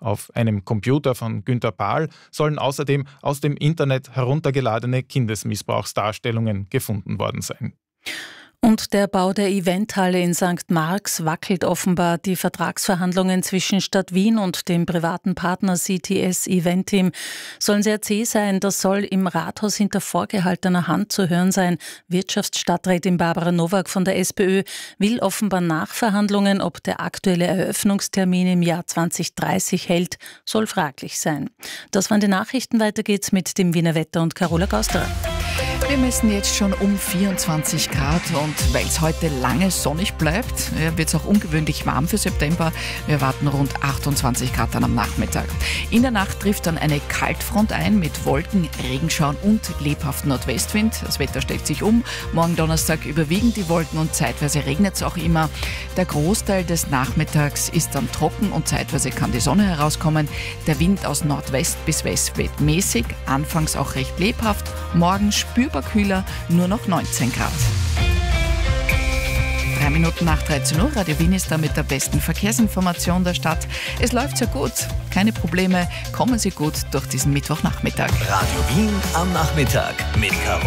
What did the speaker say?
Auf einem Computer von Günter Pahl sollen außerdem aus dem Internet heruntergeladene Kindesmissbrauchsdarstellungen gefunden worden sein. Und der Bau der Eventhalle in St. Marx wackelt offenbar. Die Vertragsverhandlungen zwischen Stadt Wien und dem privaten Partner CTS Eventim sollen sehr zäh sein. Das soll im Rathaus hinter vorgehaltener Hand zu hören sein. Wirtschaftsstadträtin Barbara Nowak von der SPÖ will offenbar Nachverhandlungen. Ob der aktuelle Eröffnungstermin im Jahr 2030 hält, soll fraglich sein. Das waren die Nachrichten. Weiter geht's mit dem Wiener Wetter und Carola Gausterer. Wir messen jetzt schon um 24 Grad und weil es heute lange sonnig bleibt, wird es auch ungewöhnlich warm für September. Wir erwarten rund 28 Grad dann am Nachmittag. In der Nacht trifft dann eine Kaltfront ein mit Wolken, Regenschauern und lebhaftem Nordwestwind. Das Wetter stellt sich um. Morgen Donnerstag überwiegen die Wolken und zeitweise regnet es auch immer. Der Großteil des Nachmittags ist dann trocken und zeitweise kann die Sonne herauskommen. Der Wind aus Nordwest bis West weht mäßig, anfangs auch recht lebhaft. Morgen spürbar kühler, nur noch 19 Grad. 3 Minuten nach 13 Uhr, Radio Wien ist da mit der besten Verkehrsinformation der Stadt. Es läuft sehr gut, keine Probleme, kommen Sie gut durch diesen Mittwochnachmittag. Radio Wien am Nachmittag mit Carola.